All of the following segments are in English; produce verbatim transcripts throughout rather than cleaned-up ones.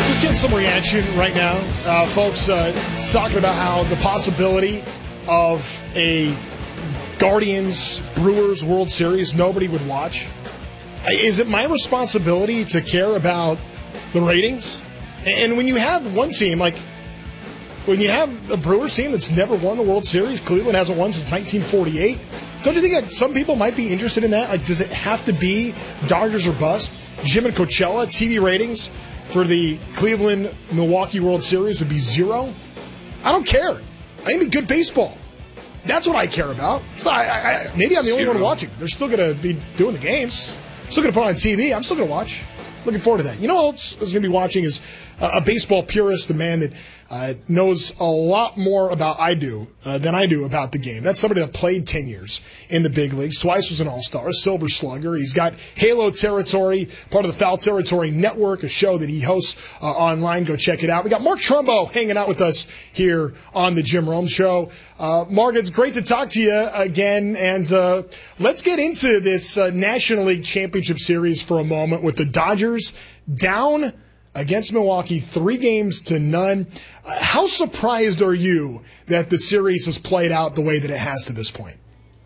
Just getting some reaction right now. Uh, folks uh, talking about how the possibility of a Guardians-Brewers World Series nobody would watch. Is it my responsibility to care about the ratings? And when you have one team, like when you have a Brewers team that's never won the World Series, Cleveland hasn't won since nineteen forty-eight, don't you think that some people might be interested in that? Like, does it have to be Dodgers or bust? Jim and Coachella, T V ratings for the Cleveland-Milwaukee World Series would be zero? I don't care. I need good baseball. That's what I care about. So I, I, maybe I'm the only one watching. They're still going to be doing the games. Still going to put on T V. I'm still going to watch. Looking forward to that. You know what else is going to be watching is uh, a baseball purist, a man that uh, knows a lot more about I do uh, than I do about the game. That's somebody that played ten years in the big leagues, twice was an All-Star, Silver Slugger. He's got Halo Territory, part of the Foul Territory Network, a show that he hosts uh, online. Go check it out. We got Mark Trumbo hanging out with us here on the Jim Rome Show. Uh, Mark, it's great to talk to you again, and uh, let's get into this uh, National League Championship Series for a moment with the Dodgers down against Milwaukee, three games to none. Uh, how surprised are you that the series has played out the way that it has to this point?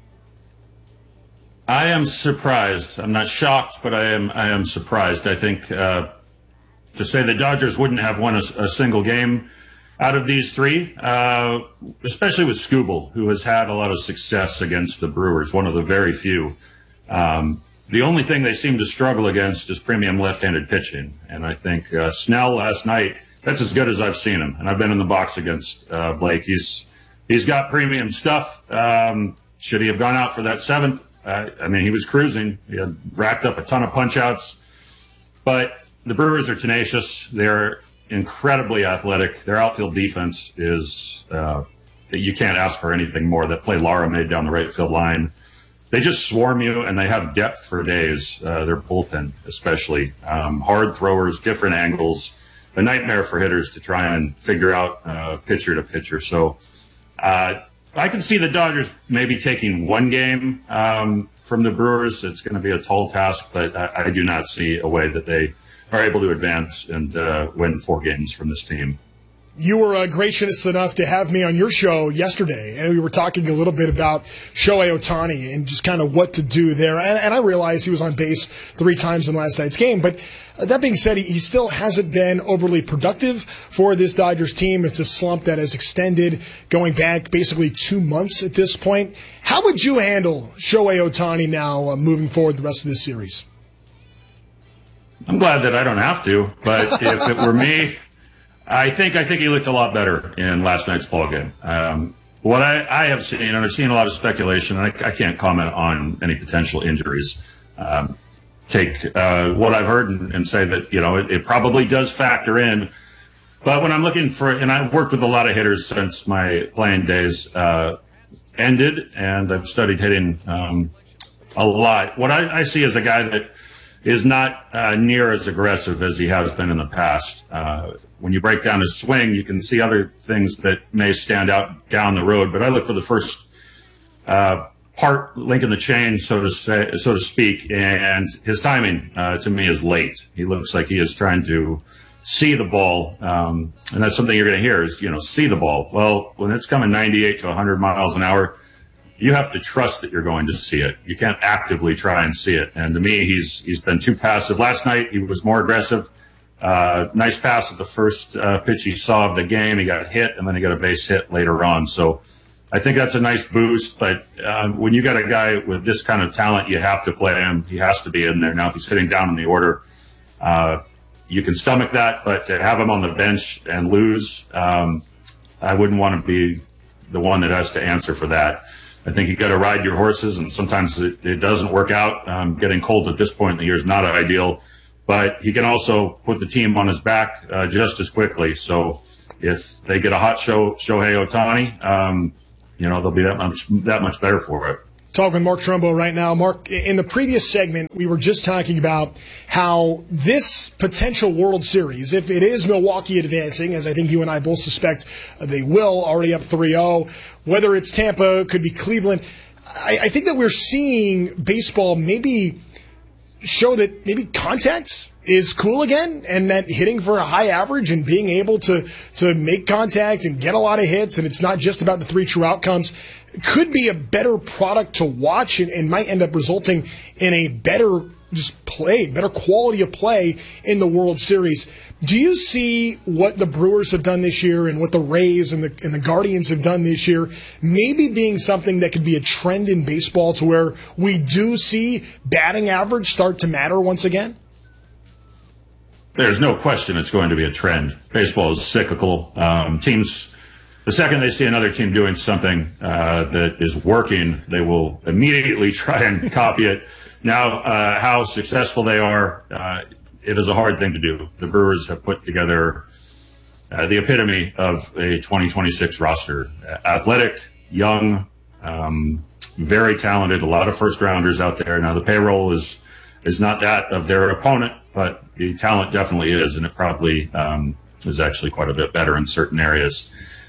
I am surprised. I'm not shocked, but I am I am surprised. I think uh, to say the Dodgers wouldn't have won a, a single game out of these three, uh, especially with Skubal, who has had a lot of success against the Brewers, one of the very few. Um, The only thing they seem to struggle against is premium left-handed pitching. And I think uh, Snell last night, that's as good as I've seen him. And I've been in the box against uh, Blake. He's He's got premium stuff. Um, should he have gone out for that seventh? Uh, I mean, he was cruising. He had racked up a ton of punch-outs. But the Brewers are tenacious. They're incredibly athletic. Their outfield defense is uh, that you can't ask for anything more. That play Lara made down the right field line. They just swarm you, and they have depth for days. Uh, their bullpen, especially. Um, hard throwers, different angles. A nightmare for hitters to try and figure out uh, pitcher to pitcher. So uh, I can see the Dodgers maybe taking one game um, from the Brewers. It's going to be a tall task, but I, I do not see a way that they are able to advance and uh, win four games from this team. You were uh, gracious enough to have me on your show yesterday, and we were talking a little bit about Shohei Ohtani and just kind of what to do there. And, and I realized he was on base three times in last night's game. But uh, that being said, he, he still hasn't been overly productive for this Dodgers team. It's a slump that has extended going back basically two months at this point. How would you handle Shohei Ohtani now uh, moving forward the rest of this series? I'm glad that I don't have to, but if it were me, I think I think he looked a lot better in last night's ball game. Um, what I, I have seen, and I've seen a lot of speculation, and I, I can't comment on any potential injuries. Um, take uh, what I've heard and, and say that, you know, it, it probably does factor in. But when I'm looking for, and I've worked with a lot of hitters since my playing days uh, ended, and I've studied hitting um, a lot. What I, I see is a guy that is not uh, near as aggressive as he has been in the past. Uh, when you break down his swing, you can see other things that may stand out down the road. But I look for the first uh, part, link in the chain, so to say, so to speak. And his timing, uh, to me, is late. He looks like he is trying to see the ball, um, and that's something you're going to hear is, you know, see the ball. Well, when it's coming ninety-eight to one hundred miles an hour, you have to trust that you're going to see it. You can't actively try and see it. And to me, he's he's been too passive. Last night, he was more aggressive. Uh, nice pass at the first uh, pitch he saw of the game. He got hit, and then he got a base hit later on. So I think that's a nice boost. But uh, when you got a guy with this kind of talent, you have to play him. He has to be in there. Now, if he's sitting down in the order, uh, you can stomach that. But to have him on the bench and lose, um, I wouldn't want to be the one that has to answer for that. I think you got to ride your horses, and sometimes it, it doesn't work out. Um, getting cold at this point in the year is not ideal. But he can also put the team on his back uh, just as quickly. So if they get a hot show, Shohei Ohtani, um, you know, they'll be that much that much better for it. Talking with Mark Trumbo right now. Mark, in the previous segment, we were just talking about how this potential World Series, if it is Milwaukee advancing, as I think you and I both suspect they will, already up three oh, whether it's Tampa, could be Cleveland, I, I think that we're seeing baseball maybe show that maybe contact is cool again, and that hitting for a high average and being able to to make contact and get a lot of hits, and it's not just about the three true outcomes, could be a better product to watch and, and might end up resulting in a better just play, better quality of play in the World Series. Do you see what the Brewers have done this year and what the Rays and the, and the Guardians have done this year maybe being something that could be a trend in baseball to where we do see batting average start to matter once again? There's no question it's going to be a trend. Baseball is cyclical. Um, teams, the second they see another team doing something uh, that is working, they will immediately try and copy it. Now, uh, how successful they are, uh, it is a hard thing to do. The Brewers have put together uh, the epitome of a twenty twenty-six roster. Athletic, young, um, very talented, a lot of first-rounders out there. Now, the payroll is is not that of their opponent, but the talent definitely is, and it probably um, is actually quite a bit better in certain areas.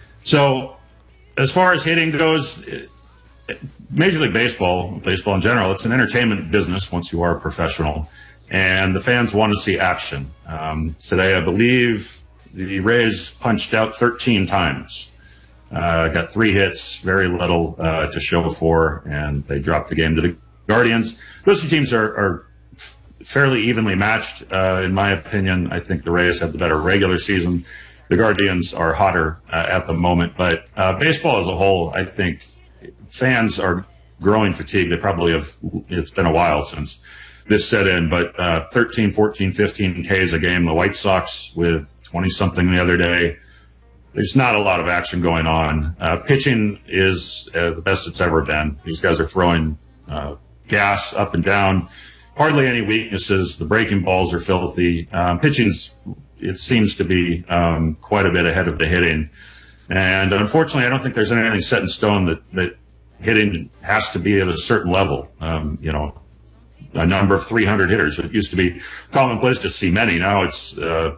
So as far as hitting goes, it, Major League Baseball, baseball in general, it's an entertainment business once you are a professional, and the fans want to see action. Um, today, I believe the Rays punched out thirteen times, uh, got three hits, very little uh, to show for, and they dropped the game to the Guardians. Those two teams are, are fairly evenly matched, uh, in my opinion. I think the Rays had the better regular season. The Guardians are hotter uh, at the moment, but uh, baseball as a whole, I think, fans are growing fatigued. They probably have, it's been a while since this set in, but uh, thirteen, fourteen, fifteen Ks a game. The White Sox with twenty-something the other day. There's not a lot of action going on. Uh, pitching is uh, the best it's ever been. These guys are throwing uh, gas up and down. Hardly any weaknesses. The breaking balls are filthy. Um, pitching's, it seems to be um, quite a bit ahead of the hitting. And unfortunately, I don't think there's anything set in stone that, that hitting has to be at a certain level. Um, you know, a number of three hundred hitters. It used to be commonplace to see many. Now it's, uh,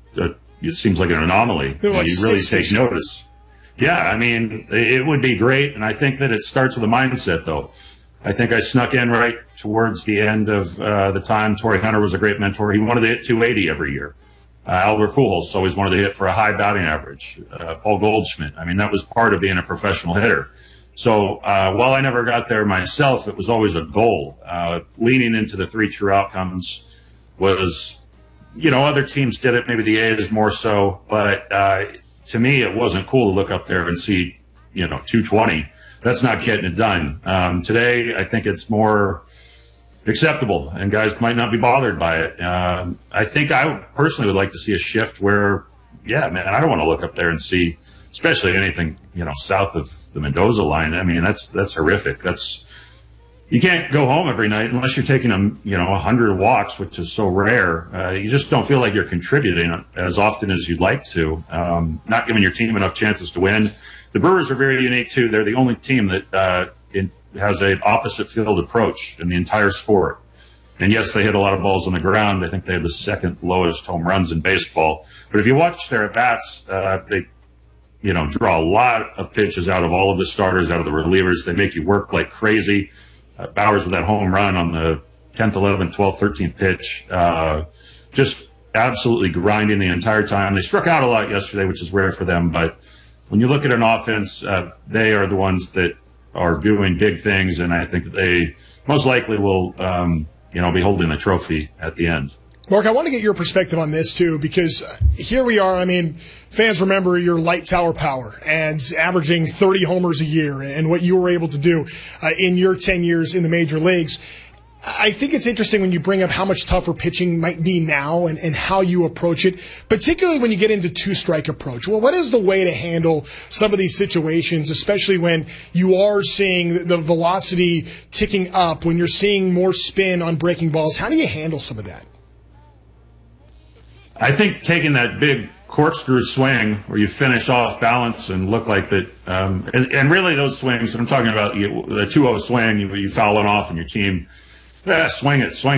it seems like an anomaly. You, like you really take notice. Yeah, I mean, it would be great. And I think that it starts with a mindset, though. I think I snuck in right towards the end of uh, the time. Torrey Hunter was a great mentor. He wanted to hit two eighty every year. Uh, Albert Pujols always wanted to hit for a high batting average. Uh, Paul Goldschmidt. I mean, that was part of being a professional hitter. So uh, while I never got there myself, it was always a goal. Uh, leaning into the three true outcomes was, you know, other teams did it. Maybe the A's more so. But uh, to me, it wasn't cool to look up there and see, you know, two twenty. That's not getting it done. Um, today, I think it's more acceptable, and guys might not be bothered by it. Um, I think I personally would like to see a shift where, yeah, man, I don't want to look up there and see, especially anything, you know, south of the Mendoza line. I mean, that's that's horrific. That's, you can't go home every night unless you're taking them, you know, a hundred walks, which is so rare. Uh, you just don't feel like you're contributing as often as you'd like to. Um, not giving your team enough chances to win. The Brewers are very unique too. They're the only team that uh, in, has an opposite field approach in the entire sport. And yes, they hit a lot of balls on the ground. I think they have the second lowest home runs in baseball. But if you watch their at bats, uh, they, you know, draw a lot of pitches out of all of the starters, out of the relievers. They make you work like crazy. Uh, Bowers with that home run on the tenth, eleventh, twelfth, thirteenth pitch, uh, just absolutely grinding the entire time. They struck out a lot yesterday, which is rare for them, but when you look at an offense, uh, they are the ones that are doing big things, and I think that they most likely will, um, you know, be holding the trophy at the end. Mark, I want to get your perspective on this, too, because here we are. I mean, fans remember your light tower power and averaging thirty homers a year and what you were able to do uh, in your ten years in the major leagues. I think it's interesting when you bring up how much tougher pitching might be now and, and how you approach it, particularly when you get into two-strike approach. Well, what is the way to handle some of these situations, especially when you are seeing the velocity ticking up, when you're seeing more spin on breaking balls? How do you handle some of that? I think taking that big corkscrew swing where you finish off balance and look like that, um, and, and really those swings, and I'm talking about you, the two oh swing, you, you foul it off and your team, yeah, swing it, swing